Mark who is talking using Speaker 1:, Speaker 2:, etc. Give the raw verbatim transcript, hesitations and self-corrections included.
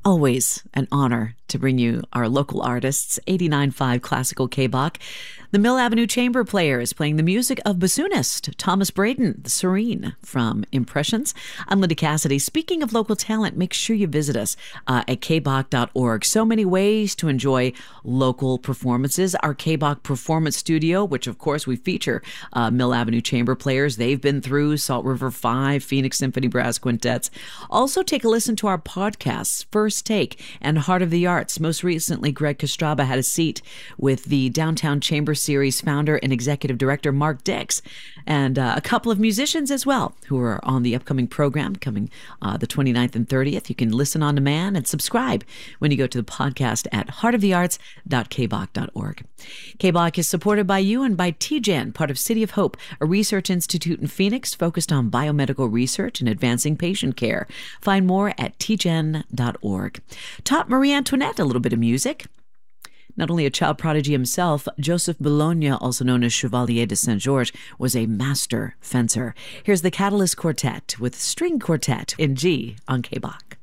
Speaker 1: Always an honor to bring you our local artists, eighty-nine point five Classical K-Bach. The Mill Avenue Chamber Players playing the music of bassoonist Thomas Braden, the Serene from Impressions. I'm Linda Cassidy. Speaking of local talent, make sure you visit us uh, at k bach dot org. So many ways to enjoy local performances. Our K-Bach Performance Studio, which of course we feature uh, Mill Avenue Chamber Players. They've been through Salt River Five, Phoenix Symphony Brass Quintets. Also take a listen to our podcasts, First Take and Heart of the Arts. Most recently, Greg Kostraba had a seat with the Downtown Chamber Series founder and executive director Mark Dix, and uh, a couple of musicians as well who are on the upcoming program coming uh, the twenty-ninth and thirtieth. You can listen on demand and subscribe when you go to the podcast at heart of the arts dot k bach dot org. K-Bach is supported by you and by T G E N, part of City of Hope, a research institute in Phoenix focused on biomedical research and advancing patient care. Find more at t gen dot org. Taught Marie Antoinette a little bit of music. Not only a child prodigy himself, Joseph Bologna, also known as Chevalier de Saint-Georges, was a master fencer. Here's the Catalyst Quartet with String Quartet in G on K-Bach.